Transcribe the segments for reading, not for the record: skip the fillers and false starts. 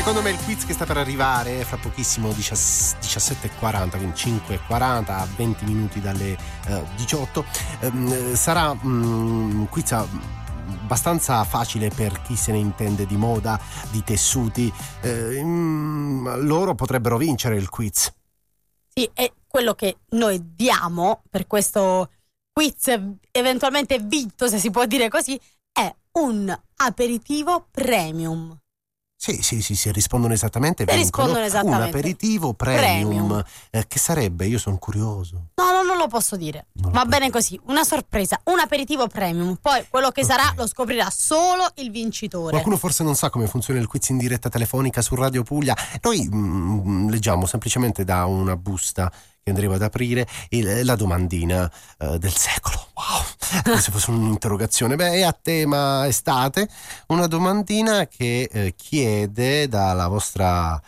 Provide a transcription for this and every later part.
Secondo me il quiz che sta per arrivare fra pochissimo, 17:40, quindi 5:40, a 20 minuti dalle 18, sarà un quiz abbastanza facile per chi se ne intende di moda, di tessuti. Loro potrebbero vincere il quiz. Sì, è quello che noi diamo per questo quiz eventualmente vinto, se si può dire così, è un aperitivo premium. Sì, rispondono esattamente, vincono un aperitivo premium. Che sarebbe? Io sono curioso. No, non lo posso dire. Va bene così, una sorpresa, un aperitivo premium. Poi quello che sarà lo scoprirà solo il vincitore. Qualcuno forse non sa come funziona il quiz in diretta telefonica su Radio Puglia. Noi leggiamo semplicemente da una busta che andremo ad aprire la domandina del secolo. Wow, come se fosse un'interrogazione. È a tema estate, una domandina che chiede dalle vostre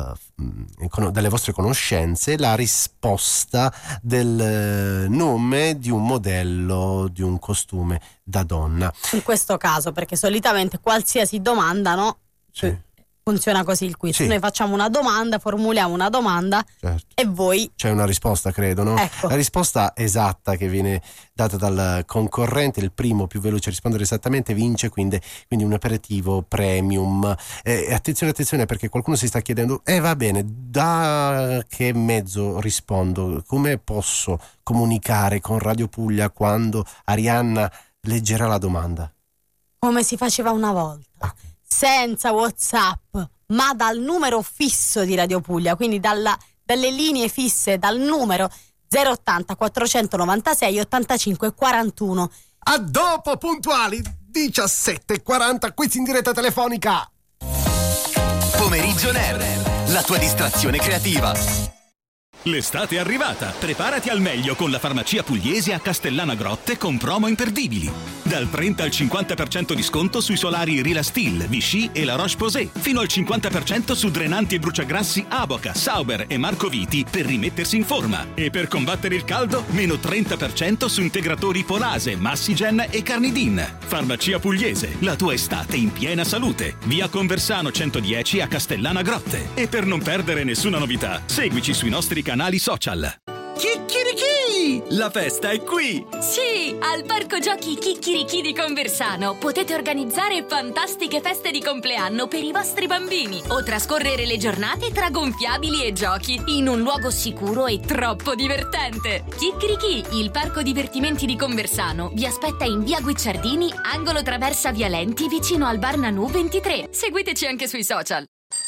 conoscenze la risposta del nome di un modello di un costume da donna. In questo caso, perché solitamente qualsiasi domanda, no? Sì. Funziona così il quiz. Sì. Noi facciamo una domanda, formuliamo una domanda, certo, e voi... C'è una risposta, credo, no? Ecco. La risposta esatta che viene data dal concorrente, il primo più veloce a rispondere esattamente vince, quindi un aperitivo premium. Attenzione, perché qualcuno si sta chiedendo, va bene, da che mezzo rispondo? Come posso comunicare con Radio Puglia quando Arianna leggerà la domanda? Come si faceva una volta. Okay. Senza WhatsApp, ma dal numero fisso di Radio Puglia, quindi dalle linee fisse, dal numero 080 496 85 41. A dopo puntuali, 17:40, quiz in diretta telefonica. Pomeriggio Nerd, la tua distrazione creativa. L'estate è arrivata, preparati al meglio con la farmacia pugliese a Castellana Grotte con promo imperdibili. Dal 30 al 50% di sconto sui solari Rilastil, Vichy e La Roche-Posay, fino al 50% su drenanti e bruciagrassi Aboca, Sauber e Marco Viti per rimettersi in forma. E per combattere il caldo, meno 30% su integratori Polase, Massigen e Carnidin. Farmacia pugliese, la tua estate in piena salute. Via Conversano 110 a Castellana Grotte. E per non perdere nessuna novità, seguici sui nostri canali social. Chicchirichì! La festa è qui! Sì, al Parco Giochi Chicchirichì di Conversano potete organizzare fantastiche feste di compleanno per i vostri bambini o trascorrere le giornate tra gonfiabili e giochi in un luogo sicuro e troppo divertente. Chicchirichì, il parco divertimenti di Conversano, vi aspetta in via Guicciardini, angolo Traversa Vialenti, vicino al Bar Nanù 23. Seguiteci anche sui social.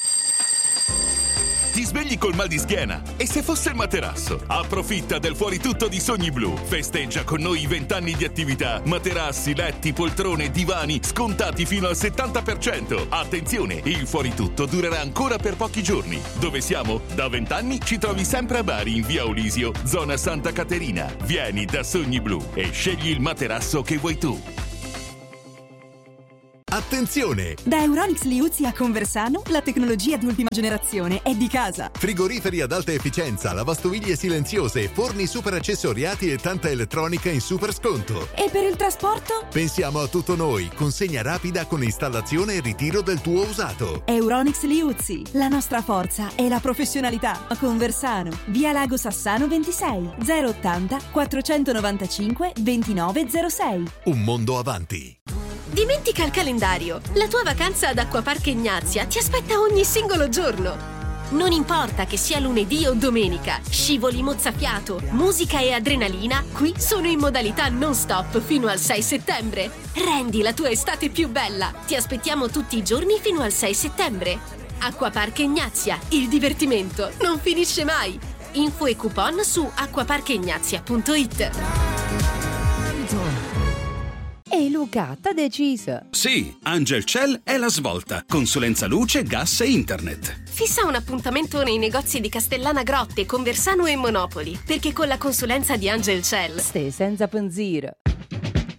Ti svegli col mal di schiena? E se fosse il materasso? Approfitta del fuori tutto di Sogni Blu. Festeggia con noi i 20 anni di attività. Materassi, letti, poltrone, divani scontati fino al 70%. Attenzione, il fuori tutto durerà ancora per pochi giorni. Dove siamo? Da 20 anni ci trovi sempre a Bari, in via Olisio, zona Santa Caterina. Vieni da Sogni Blu e scegli il materasso che vuoi tu. Attenzione! Da Euronics Liuzzi a Conversano, la tecnologia di ultima generazione è di casa. Frigoriferi ad alta efficienza, lavastoviglie silenziose, forni super accessoriati e tanta elettronica in super sconto. E per il trasporto? Pensiamo a tutto noi, consegna rapida con installazione e ritiro del tuo usato. Euronics Liuzzi, la nostra forza è la professionalità. A Conversano, via Lago Sassano 26, 080 495 2906. Un mondo avanti. Dimentica il calendario. La tua vacanza ad Acquapark Ignazia ti aspetta ogni singolo giorno. Non importa che sia lunedì o domenica, scivoli mozzafiato, musica e adrenalina, qui sono in modalità non stop fino al 6 settembre. Rendi la tua estate più bella. Ti aspettiamo tutti i giorni fino al 6 settembre. Acquapark Ignazia, il divertimento non finisce mai. Info e coupon su acquaparkignazia.it. E Luca, t'ha deciso? Sì, Angel Cell è la svolta. Consulenza luce, gas e internet. Fissa un appuntamento nei negozi di Castellana Grotte, Conversano e Monopoli, perché con la consulenza di Angel Cell stai senza pensiero.